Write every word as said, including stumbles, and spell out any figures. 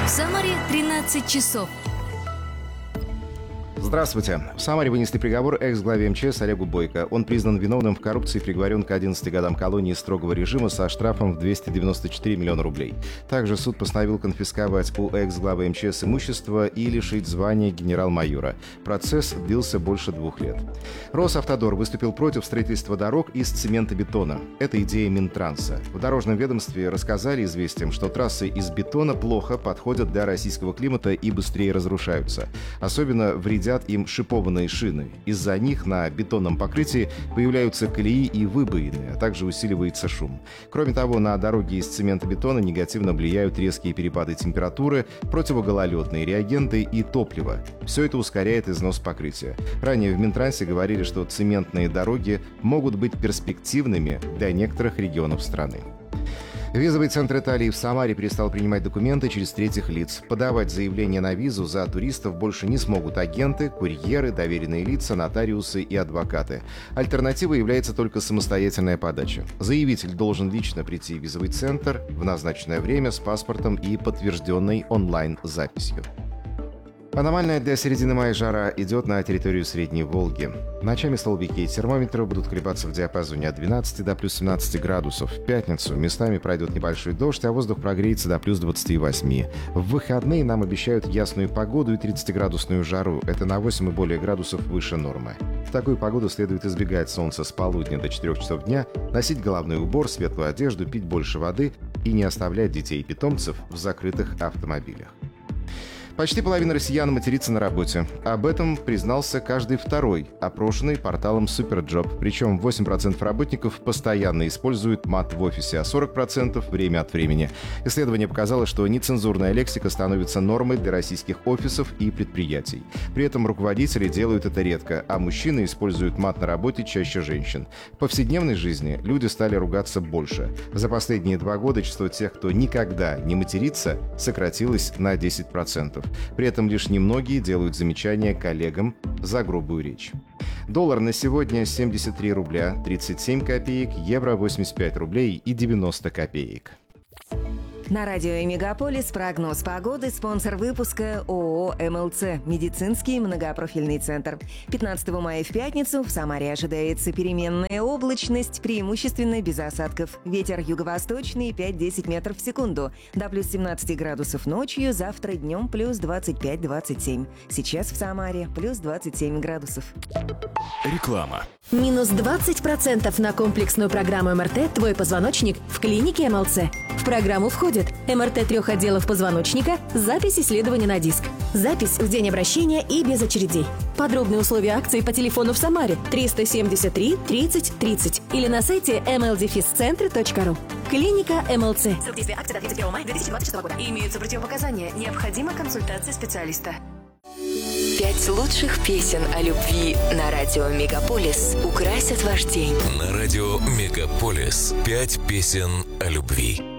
В Самаре тринадцать часов. Здравствуйте. В Самаре вынесли приговор экс-главе МЧС Олегу Бойко. Он признан виновным в коррупции и приговорен к одиннадцати годам колонии строгого режима со штрафом в двести девяносто четыре миллиона рублей. Также суд постановил конфисковать у экс-главы МЧС имущество и лишить звания генерал-майора. Процесс длился больше двух лет. Росавтодор выступил против строительства дорог из цемента-бетона. Это идея Минтранса. В дорожном ведомстве рассказали известиям, что трассы из бетона плохо подходят для российского климата и быстрее разрушаются. Особенно вредят им шипованные шины. Из-за них на бетонном покрытии появляются колеи и выбоины, а также усиливается шум. Кроме того, на дороге из цемента-бетона негативно влияют резкие перепады температуры, противогололедные реагенты и топливо. Все это ускоряет износ покрытия. Ранее в Минтрансе говорили, что цементные дороги могут быть перспективными для некоторых регионов страны. Визовый центр Италии в Самаре перестал принимать документы через третьих лиц. Подавать заявление на визу за туристов больше не смогут агенты, курьеры, доверенные лица, нотариусы и адвокаты. Альтернативой является только самостоятельная подача. Заявитель должен лично прийти в визовый центр в назначенное время с паспортом и подтвержденной онлайн-записью. Аномальная для середины мая жара идет на территорию Средней Волги. Ночами столбики термометров будут колебаться в диапазоне от двенадцати до плюс семнадцати градусов. В пятницу местами пройдет небольшой дождь, а воздух прогреется до плюс двадцати восьми. В выходные нам обещают ясную погоду и тридцатиградусную жару. Это на восемь и более градусов выше нормы. В такую погоду следует избегать солнца с полудня до четырёх часов дня, носить головной убор, светлую одежду, пить больше воды и не оставлять детей и питомцев в закрытых автомобилях. Почти половина россиян матерится на работе. Об этом признался каждый второй, опрошенный порталом Superjob. Причем восемь процентов работников постоянно используют мат в офисе, а сорок процентов время от времени. Исследование показало, что нецензурная лексика становится нормой для российских офисов и предприятий. При этом руководители делают это редко, а мужчины используют мат на работе чаще женщин. В повседневной жизни люди стали ругаться больше. За последние два года число тех, кто никогда не матерится, сократилось на десять процентов. При этом лишь немногие делают замечания коллегам за грубую речь. Доллар на сегодня семьдесят три рубля тридцать семь копеек, евро восемьдесят пять рублей и девяносто копеек. На радио «Мегаполис» прогноз погоды, спонсор выпуска ООО «МЛЦ» – медицинский многопрофильный центр. пятнадцатого мая в пятницу в Самаре ожидается переменная облачность, преимущественно без осадков. Ветер юго-восточный пять-десять метров в секунду. До плюс семнадцати градусов ночью, завтра днем плюс двадцать пять - двадцать семь. Сейчас в Самаре плюс двадцать семь градусов. Реклама. Минус двадцать процентов на комплексную программу эм эр тэ «Твой позвоночник» в клинике эм эл цэ. В программу входит эм эр тэ трех отделов позвоночника, запись исследования на диск, запись в день обращения и без очередей. Подробные условия акции по телефону в Самаре триста семьдесят три тридцать тридцать или на сайте эм эл дефис центр точка ру. Клиника эм эл цэ. Срок действия акции до тридцать первого мая две тысячи двадцать шестого года. Имеются противопоказания. Необходима консультация специалиста. Пять лучших песен о любви на радио «Мегаполис» украсят ваш день. На радио «Мегаполис» пять песен о любви.